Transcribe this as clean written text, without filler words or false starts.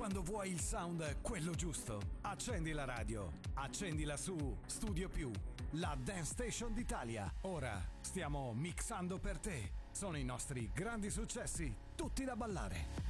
Quando vuoi il sound, quello giusto, accendi la radio, accendila su Studio Più, la Dance Station d'Italia. Ora stiamo mixando per te. Sono i nostri grandi successi, tutti da ballare.